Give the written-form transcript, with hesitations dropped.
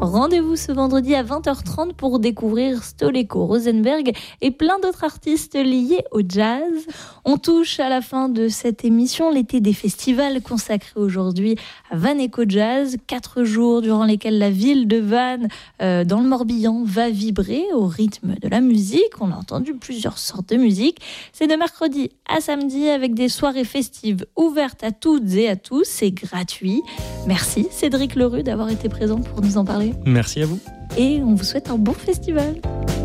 Rendez-vous ce vendredi à 20h30 pour découvrir Stoleko, Rosenberg et plein d'autres artistes liés au jazz. On touche à la fin de cette émission, l'été des festivals consacré aujourd'hui à Vannes Eco Jazz. 4 jours durant lesquels la ville de Vannes, dans le Morbihan, va vibrer au rythme de la musique. On a entendu plusieurs sortes de musique. C'est de mercredi à samedi avec des soirées festives ouvertes à toutes et à tous. C'est gratuit. Merci Cédric Lerue d'avoir été présent pour nous en parler. Merci à vous. Et on vous souhaite un bon festival.